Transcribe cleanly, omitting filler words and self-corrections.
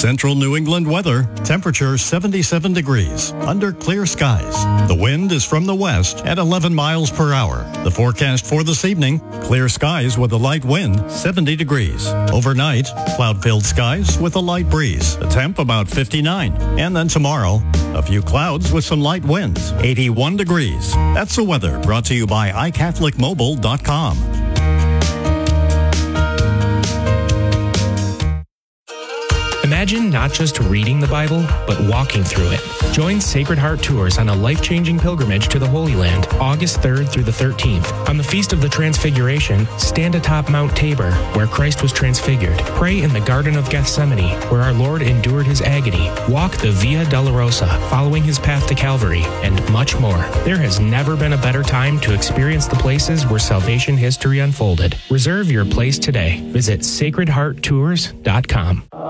Central New England weather, temperature 77 degrees, under clear skies. The wind is from the west at 11 miles per hour. The forecast for this evening, clear skies with a light wind, 70 degrees. Overnight, cloud-filled skies with a light breeze. The temp about 59. And then tomorrow, a few clouds with some light winds, 81 degrees. That's the weather brought to you by iCatholicMobile.com. Imagine not just reading the Bible, but walking through it. Join Sacred Heart Tours on a life-changing pilgrimage to the Holy Land, August 3rd through the 13th. On the Feast of the Transfiguration, stand atop Mount Tabor, where Christ was transfigured. Pray in the Garden of Gethsemane, where our Lord endured his agony. Walk the Via Dolorosa, following his path to Calvary, and much more. There has never been a better time to experience the places where salvation history unfolded. Reserve your place today. Visit sacredhearttours.com.